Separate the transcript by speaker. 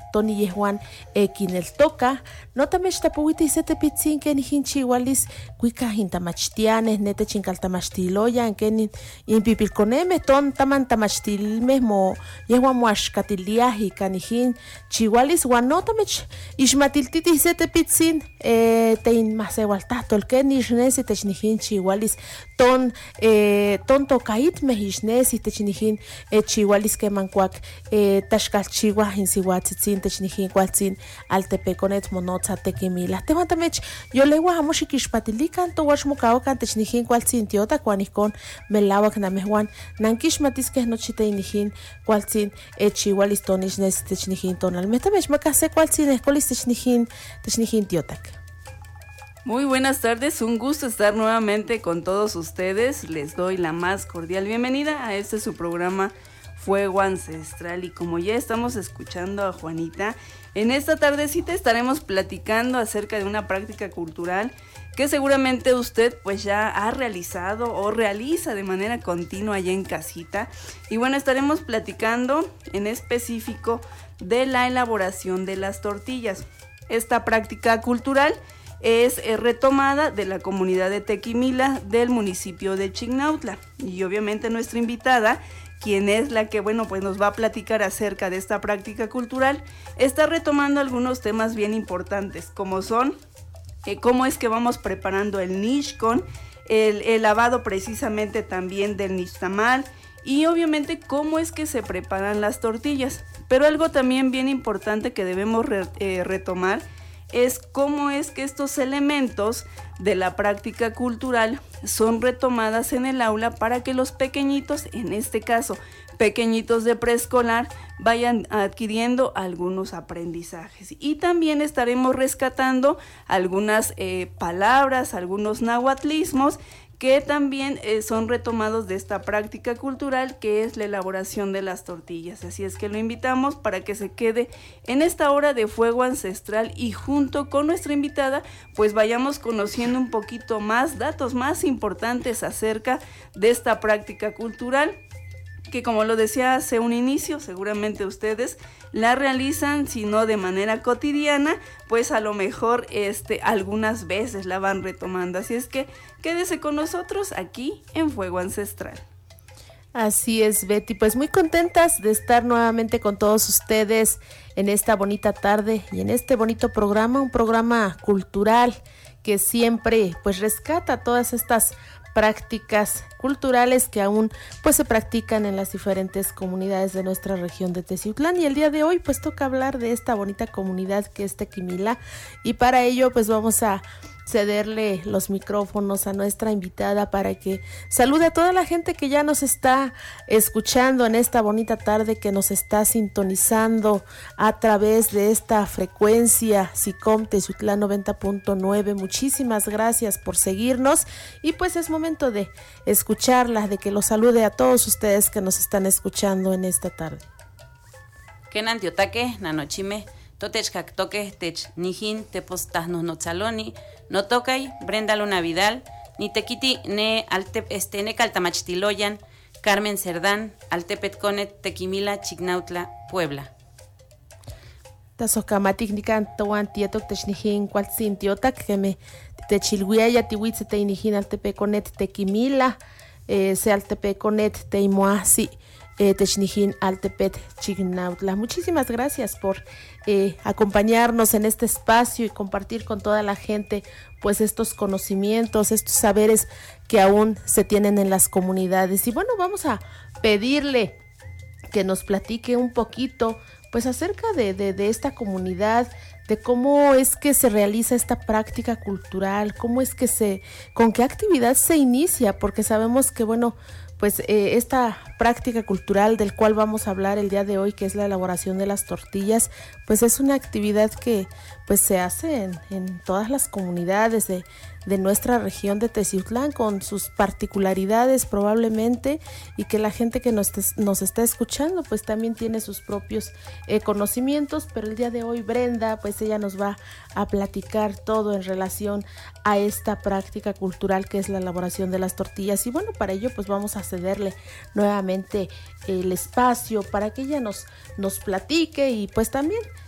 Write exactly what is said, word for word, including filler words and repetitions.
Speaker 1: Tony Yehuan Ekinel Toca, no también tapuiti sete pitzin que ni hinchiwalis, cuica hintamachtianes, nete chincaltamachtiloya, en que ni impipilconeme, ton taman tamachtil mesmo, Yehuan muashcatiliaji, canihin, chiwalis, guanotamech, ishmatiltiti sete pitzin, eh, tein masewaltato, el que ni isnesi technihin chiwalis, ton, eh, ton tocait mehisnesi technihin, eh, chiwalis que mancuac, eh, tashkalchiwa, hinsihuatzitzin, technihin, cualtzin, altepeconet, monotza, tequimila. Tehuantamech, yo lewa hamoshikishpatilikan, tohuachmucaocan, technihin, cualtzin, tiota, cuanicon, melawak, namehuan, nankishmatisque, nochiteinihin, cualtzin, eh, chiwalis, tonisnes, technihin, tonal. Metamech, macase, cualtzin, escolis, technihin, technihin, tiotac.
Speaker 2: Muy buenas tardes, un gusto estar nuevamente con todos ustedes. Les doy la más cordial bienvenida a este su programa Fuego Ancestral. Y como ya estamos escuchando a Juanita, en esta tardecita estaremos platicando acerca de una práctica cultural que seguramente usted pues ya ha realizado o realiza de manera continua allá en casita. Y bueno, estaremos platicando en específico de la elaboración de las tortillas. Esta práctica cultural es eh, retomada de la comunidad de Tequimila del municipio de Chignautla. Y obviamente nuestra invitada, quien es la que, bueno, pues nos va a platicar acerca de esta práctica cultural, está retomando algunos temas bien importantes, como son eh, cómo es que vamos preparando el nixcon, el, el lavado precisamente también del nixtamal, y obviamente cómo es que se preparan las tortillas. Pero algo también bien importante que debemos re, eh, retomar es cómo es que estos elementos de la práctica cultural son retomadas en el aula para que los pequeñitos, en este caso pequeñitos de preescolar, vayan adquiriendo algunos aprendizajes. Y también estaremos rescatando algunas eh, palabras, algunos nahuatlismos que también eh, son retomados de esta práctica cultural, que es la elaboración de las tortillas. Así es que lo invitamos para que se quede en esta hora de Fuego Ancestral y junto con nuestra invitada pues vayamos conociendo un poquito más, datos más importantes acerca de esta práctica cultural, que como lo decía hace un inicio, seguramente ustedes la realizan, si no de manera cotidiana, pues a lo mejor este, algunas veces la van retomando. Así es que quédese con nosotros aquí en Fuego Ancestral.
Speaker 1: Así es, Betty, pues muy contentas de estar nuevamente con todos ustedes en esta bonita tarde y en este bonito programa, un programa cultural que siempre pues rescata todas estas prácticas culturales que aún pues se practican en las diferentes comunidades de nuestra región de Teciutlán. Y el día de hoy pues toca hablar de esta bonita comunidad que es Tequimila, y para ello pues vamos a cederle los micrófonos a nuestra invitada para que salude a toda la gente que ya nos está escuchando en esta bonita tarde, que nos está sintonizando a través de esta frecuencia SICOM Teciutlán noventa punto nueve. Muchísimas gracias por seguirnos y pues es momento de escucharla, de que los salude a todos ustedes que nos están escuchando en esta tarde.
Speaker 3: Kenan tiotaque, nanochime, totech cactoque, tech nijin, tepostah no notzaloni, no tocay, Brenda Luna Vidal, ni tequiti ne alte, este ne caltamachtiloyan, Carmen Cerdán, Altepetconet, Tequimila, Chignautla, Puebla.
Speaker 1: Tasocamatic nican toan tietoc technijin cualtzin tiotac que me techilhuiaya tihuitze teinijin Altepeconet Tequimila, eh, se Altepeconet teimoasi. Eh, Technijin Altepet Chignautla. Muchísimas gracias por eh, acompañarnos en este espacio y compartir con toda la gente pues estos conocimientos, estos saberes que aún se tienen en las comunidades. Y bueno, vamos a pedirle que nos platique un poquito pues acerca de, de, de esta comunidad, de cómo es que se realiza esta práctica cultural, cómo es que se, con qué actividad se inicia, porque sabemos que bueno, pues eh, esta práctica cultural del cual vamos a hablar el día de hoy, que es la elaboración de las tortillas, pues es una actividad que pues se hace en, en todas las comunidades de, de nuestra región de Teciutlán, con sus particularidades probablemente, y que la gente que nos, nos está escuchando pues también tiene sus propios eh, conocimientos, pero el día de hoy Brenda pues ella nos va a platicar todo en relación a esta práctica cultural que es la elaboración de las tortillas. Y bueno, para ello pues vamos a cederle nuevamente el espacio para que ella nos, nos platique y pues también